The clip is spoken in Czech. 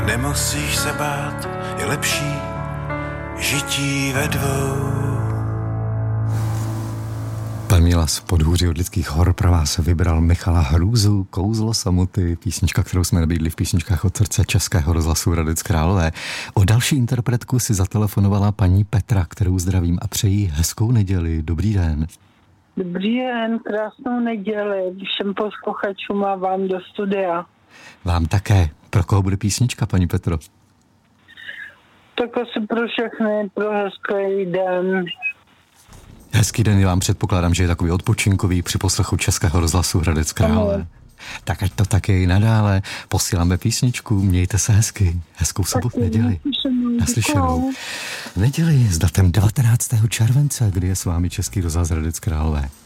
Nemusíš se bát, je lepší žití ve dvou. Pan Míla z Podhůří od Lidských hor pro vás vybral Michala Hrůzu, Kouzlo samoty, písnička, kterou jsme nabídli v písničkách od srdce Českého rozhlasu Hradec Králové. O další interpretku si zatelefonovala paní Petra, kterou zdravím a přeji hezkou neděli. Dobrý den. Dobrý den, krásnou neděli všem posluchačům a vám do studia. Vám také. Pro koho bude písnička, paní Petro? Tak asi pro všechny, pro hezký den. Hezký den, vám předpokládám, že je takový odpočinkový při poslechu Českého rozhlasu Hradec Králové. Tak ať to také i nadále. Posíláme písničku, mějte se hezky. Hezkou sobotu, neděli. Naslyšenou. Neděli s datem 19. července, kdy je s vámi Český rozhlas Hradec Králové.